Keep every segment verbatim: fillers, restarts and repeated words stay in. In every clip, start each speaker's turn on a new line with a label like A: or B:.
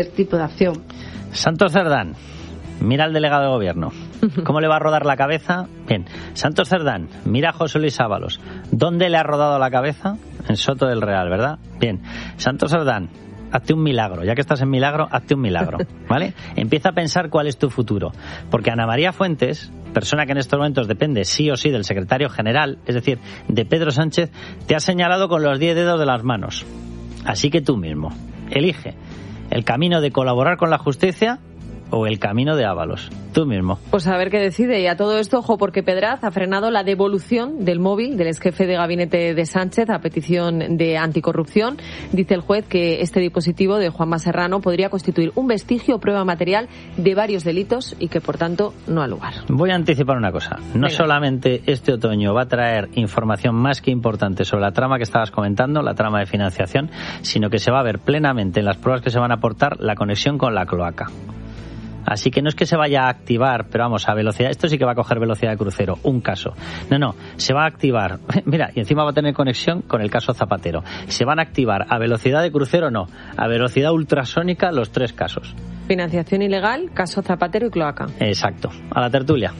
A: tipo de acción.
B: Santos Cerdán, mira al delegado de gobierno. ¿Cómo le va a rodar la cabeza? Bien. Santos Cerdán, mira a José Luis Ábalos. ¿Dónde le ha rodado la cabeza? En Soto del Real, ¿verdad? Bien. Santos Cerdán, hazte un milagro. Ya que estás en milagro, hazte un milagro, ¿vale? Empieza a pensar cuál es tu futuro. Porque Ana María Fuentes, persona que en estos momentos depende sí o sí del secretario general, es decir, de Pedro Sánchez, te ha señalado con los diez dedos de las manos. Así que tú mismo, elige el camino de colaborar con la justicia o el camino de Ábalos. Tú mismo.
C: Pues a ver qué decide. Y a todo esto, ojo, porque Pedraz ha frenado la devolución del móvil del exjefe de gabinete de Sánchez a petición de anticorrupción. Dice el juez que este dispositivo de Juanma Serrano podría constituir un vestigio o prueba material de varios delitos y que, por tanto, no ha lugar.
B: Voy a anticipar una cosa. No Venga. solamente este otoño va a traer información más que importante sobre la trama que estabas comentando, la trama de financiación, sino que se va a ver plenamente en las pruebas que se van a aportar la conexión con la cloaca. Así que no es que se vaya a activar, pero vamos, a velocidad, esto sí que va a coger velocidad de crucero, un caso. No, no, se va a activar, mira, y encima va a tener conexión con el caso Zapatero. Se van a activar a velocidad de crucero, no, a velocidad ultrasónica los tres casos.
C: Financiación ilegal, caso Zapatero y cloaca.
B: Exacto, a la tertulia.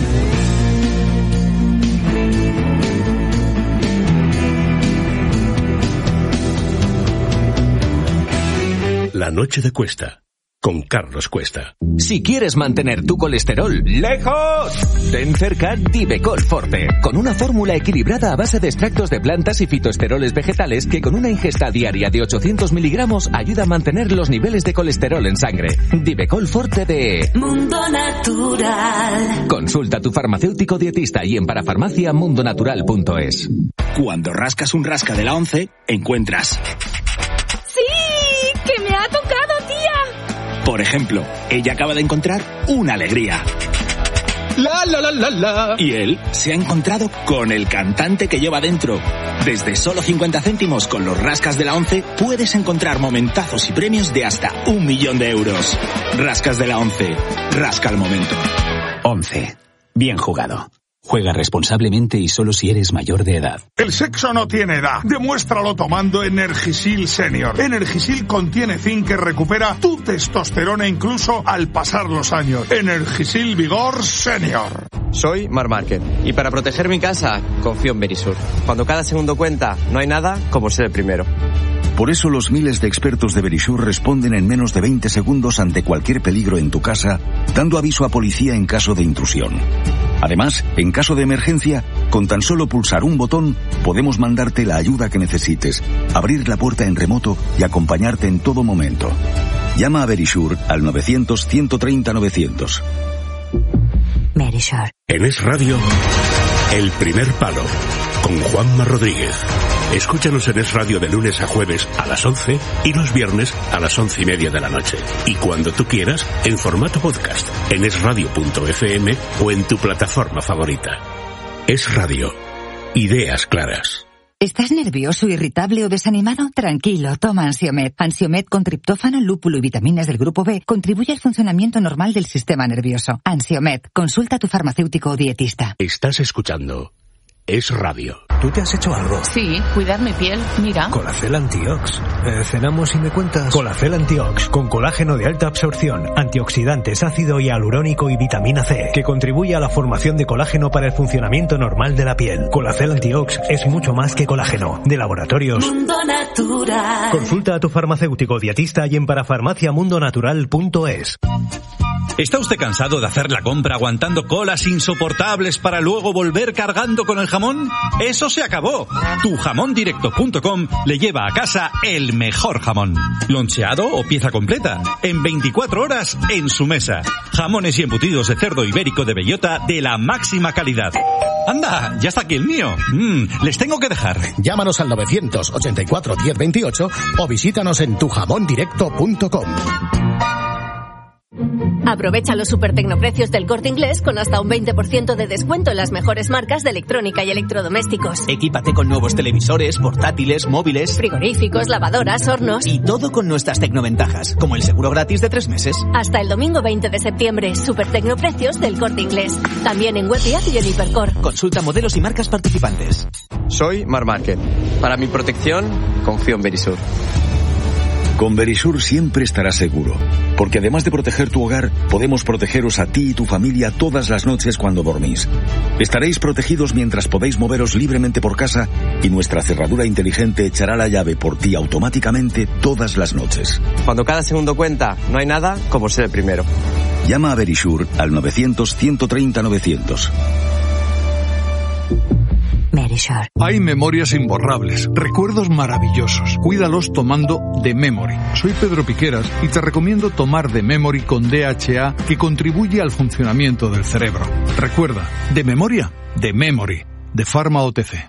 D: La noche de Cuesta, con Carlos Cuesta.
E: Si quieres mantener tu colesterol lejos, ten cerca Divecol Forte, con una fórmula equilibrada a base de extractos de plantas y fitoesteroles vegetales que con una ingesta diaria de ochocientos miligramos ayuda a mantener los niveles de colesterol en sangre. Divecol Forte de
F: Mundo Natural.
E: Consulta a tu farmacéutico dietista y en parafarmacia mundonatural punto es.
G: Cuando rascas un rasca de la once, encuentras...
F: ¡Sí! ¡Que me ha tocado, tía!
G: Por ejemplo, ella acaba de encontrar una alegría.
H: La, la, la, la, la.
G: Y él se ha encontrado con el cantante que lleva dentro. Desde solo cincuenta céntimos con los rascas de la once puedes encontrar momentazos y premios de hasta un millón de euros. Rascas de la once. Rasca el momento.
I: once. Bien jugado. Juega responsablemente y solo si eres mayor de edad.
J: El sexo no tiene edad. Demuéstralo tomando Energisil Senior. Energisil contiene zinc que recupera tu testosterona incluso al pasar los años. Energisil Vigor Senior.
K: Soy Mar Márquez y para proteger mi casa confío en Verisur. Cuando cada segundo cuenta, no hay nada como ser el primero.
L: Por eso los miles de expertos de Verisur responden en menos de veinte segundos ante cualquier peligro en tu casa, dando aviso a policía en caso de intrusión. Además, en caso de emergencia, con tan solo pulsar un botón, podemos mandarte la ayuda que necesites, abrir la puerta en remoto y acompañarte en todo momento. Llama a Verisur al novecientos, ciento treinta, novecientos.
M: Verisur.
D: En Es Radio, El Primer Palo, con Juanma Rodríguez. Escúchanos en Es Radio de lunes a jueves a las once y los viernes a las once y media de la noche. Y cuando tú quieras, en formato podcast, en esradio punto efe eme o en tu plataforma favorita. Es Radio. Ideas claras.
M: ¿Estás nervioso, irritable o desanimado? Tranquilo, toma Ansiomed. Ansiomed con triptófano, lúpulo y vitaminas del grupo B contribuye al funcionamiento normal del sistema nervioso. Ansiomed, consulta a tu farmacéutico o dietista.
D: Estás escuchando Es Radio.
N: ¿Tú te has hecho algo?
O: Sí, cuidar mi piel, mira.
N: Colacel Antiox. Eh, ¿Cenamos y me cuentas? Colacel Antiox, con colágeno de alta absorción, antioxidantes, ácido hialurónico y vitamina C, que contribuye a la formación de colágeno para el funcionamiento normal de la piel. Colacel Antiox es mucho más que colágeno. De laboratorios
F: Mundo Natural.
N: Consulta a tu farmacéutico dietista y en parafarmacia mundonatural punto es.
P: ¿Está usted cansado de hacer la compra aguantando colas insoportables para luego volver cargando con el jamón? ¡Eso se acabó! tu jamón directo punto com le lleva a casa el mejor jamón. Loncheado o pieza completa, en veinticuatro horas en su mesa. Jamones y embutidos de cerdo ibérico de bellota de la máxima calidad. ¡Anda! ¡Ya está aquí el mío! Mm, les tengo que dejar.
Q: Llámanos al novecientos ochenta y cuatro diez veintiocho o visítanos en tu jamón directo punto com.
R: Aprovecha los super tecnoprecios del Corte Inglés con hasta un veinte por ciento de descuento en las mejores marcas de electrónica y electrodomésticos.
E: Equípate con nuevos televisores, portátiles, móviles,
R: frigoríficos, lavadoras, hornos.
E: Y todo con nuestras tecnoventajas, como el seguro gratis de tres meses.
R: Hasta el domingo veinte de septiembre, super tecnoprecios del Corte Inglés. También en web y app y en Hipercor.
E: Consulta modelos y marcas participantes.
K: Soy Mar Márquez. Para mi protección, confío en Verisur.
L: Con Verisur siempre estarás seguro, porque además de proteger tu hogar, podemos protegeros a ti y tu familia todas las noches cuando dormís. Estaréis protegidos mientras podéis moveros libremente por casa y nuestra cerradura inteligente echará la llave por ti automáticamente todas las noches.
K: Cuando cada segundo cuenta, no hay nada como ser el primero.
L: Llama a Verisur al novecientos, ciento treinta, novecientos.
M: Verisur.
J: Hay memorias imborrables, recuerdos maravillosos. Cuídalos tomando The Memory. Soy Pedro Piqueras y te recomiendo tomar The Memory con D H A, que contribuye al funcionamiento del cerebro. Recuerda, de memoria, The Memory, de Pharma O T C.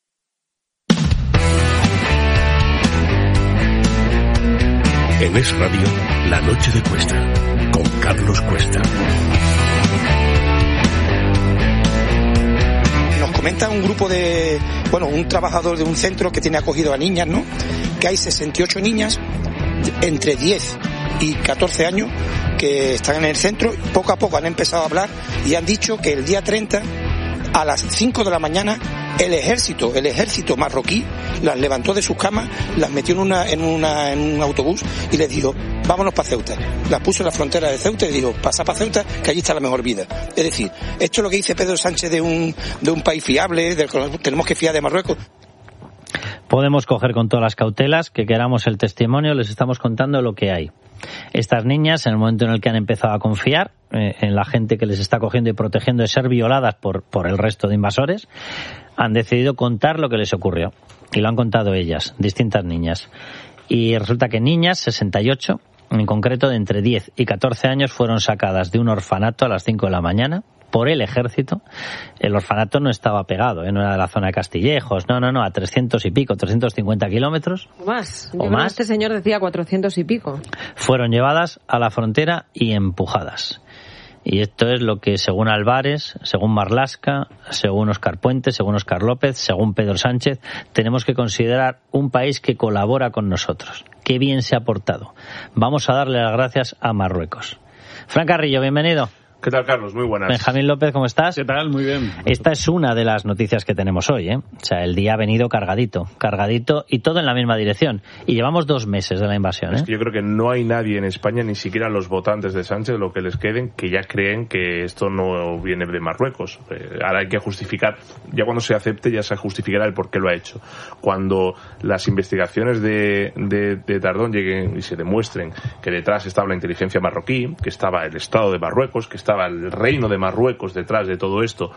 D: En Es Radio, La Noche de Cuesta, con Carlos Cuesta.
A: Nos comenta un grupo de, bueno, un trabajador de un centro que tiene acogido a niñas, ¿no? Que hay sesenta y ocho niñas entre diez y catorce años que están en el centro. Poco a poco han empezado a hablar y han dicho que el día treinta a las cinco de la mañana el ejército, el ejército marroquí las levantó de sus camas, las metió en una, en una, en un autobús y les dijo, vámonos para Ceuta. Las puso en la frontera de Ceuta y dijo, pasa para Ceuta, que allí está la mejor vida. Es decir, esto es lo que dice Pedro Sánchez de un, de un país fiable, del que tenemos que fiar de Marruecos.
B: Podemos coger con todas las cautelas que queramos el testimonio, les estamos contando lo que hay. Estas niñas, en el momento en el que han empezado a confiar eh, en la gente que les está cogiendo y protegiendo de ser violadas por, por el resto de invasores, han decidido contar lo que les ocurrió. Y lo han contado ellas, distintas niñas. Y resulta que niñas, sesenta y ocho, en concreto de entre diez y catorce años, fueron sacadas de un orfanato a las cinco de la mañana por el ejército. El orfanato no estaba pegado, ¿eh? No era de la zona de Castillejos, no, no, no, a trescientos y pico, trescientos cincuenta kilómetros.
C: O más.
B: O
C: Yo
B: más.
C: Este señor decía cuatrocientos y pico.
B: Fueron llevadas a la frontera y empujadas. Y esto es lo que, según Álvarez, según Marlaska, según Óscar Puente, según Óscar López, según Pedro Sánchez, tenemos que considerar un país que colabora con nosotros. Qué bien se ha portado. Vamos a darle las gracias a Marruecos. Fran Carrillo, bienvenido.
S: ¿Qué tal, Carlos? Muy buenas.
B: Benjamín López, ¿cómo estás?
S: ¿Qué tal? Muy bien.
B: Esta es una de las noticias que tenemos hoy, ¿eh? O sea, el día ha venido cargadito, cargadito y todo en la misma dirección. Y llevamos dos meses de la invasión, ¿eh?
S: Es que yo creo que no hay nadie en España, ni siquiera los votantes de Sánchez, lo que les queden, que ya creen que esto no viene de Marruecos. Eh, ahora hay que justificar, ya cuando se acepte ya se justificará el por qué lo ha hecho. Cuando las investigaciones de, de, de Tardón lleguen y se demuestren que detrás estaba la inteligencia marroquí, que estaba el Estado de Marruecos, que estaba el reino de Marruecos detrás de todo esto,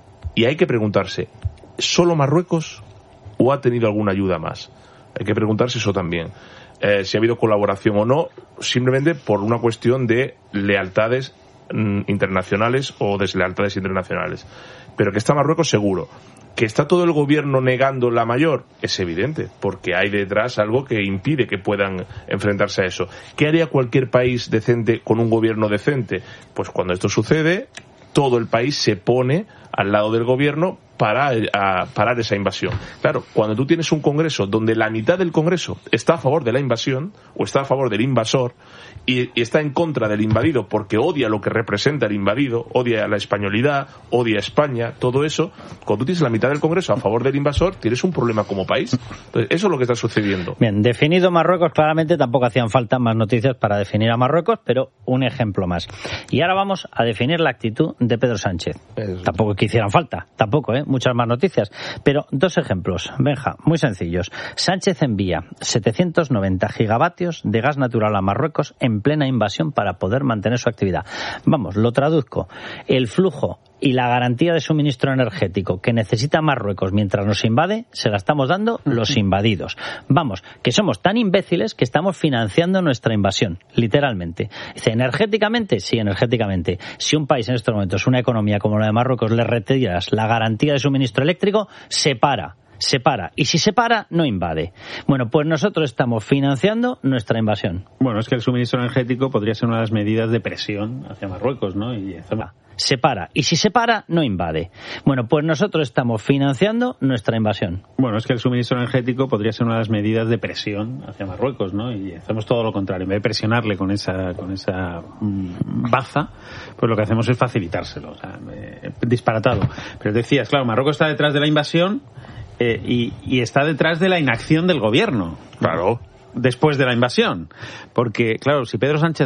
S: y hay que preguntarse, ¿solo Marruecos o ha tenido alguna ayuda más? Hay que preguntarse eso también. Eh, si ha habido colaboración o no, simplemente por una cuestión de lealtades mm, internacionales o deslealtades internacionales. Pero que está Marruecos seguro. Que está todo el gobierno negando la mayor, es evidente, porque hay detrás algo que impide que puedan enfrentarse a eso. ¿Qué haría cualquier país decente con un gobierno decente? Pues cuando esto sucede, todo el país se pone al lado del gobierno para a parar esa invasión. Claro, cuando tú tienes un Congreso donde la mitad del Congreso está a favor de la invasión o está a favor del invasor y, y está en contra del invadido porque odia lo que representa el invadido, odia la españolidad, odia a España, todo eso, cuando tú tienes la mitad del Congreso a favor del invasor, tienes un problema como país. Entonces, eso es lo que está sucediendo.
B: Bien, definido Marruecos, claramente tampoco hacían falta más noticias para definir a Marruecos, pero un ejemplo más. Y ahora vamos a definir la actitud de Pedro Sánchez. Eso. Tampoco que hicieran falta, tampoco, ¿eh? Muchas más noticias. Pero dos ejemplos, Benja, muy sencillos. Sánchez envía setecientos noventa gigavatios de gas natural a Marruecos en plena invasión para poder mantener su actividad. Vamos, lo traduzco. El flujo y la garantía de suministro energético que necesita Marruecos mientras nos invade, se la estamos dando los invadidos. Vamos, que somos tan imbéciles que estamos financiando nuestra invasión, literalmente. Dice, ¿energéticamente? Sí, energéticamente. Si un país en estos momentos, una economía como la de Marruecos, le retiras la garantía de suministro eléctrico, se para. Se para. Y si se para, no invade. Bueno, pues nosotros estamos financiando nuestra invasión.
T: Bueno, es que el suministro energético podría ser una de las medidas de presión hacia Marruecos, ¿no? Y encima...
B: Se para. Y si se para, no invade. Bueno, pues nosotros estamos financiando nuestra invasión.
T: Bueno, es que el suministro energético podría ser una de las medidas de presión hacia Marruecos, ¿no? Y hacemos todo lo contrario. En vez de presionarle con esa con esa mmm, baza, pues lo que hacemos es facilitárselo. O sea, eh, disparatado. Pero decías, claro, Marruecos está detrás de la invasión... Eh, y, y está detrás de la inacción del gobierno.
S: Claro.
T: después de la invasión. Porque, claro, si Pedro Sánchez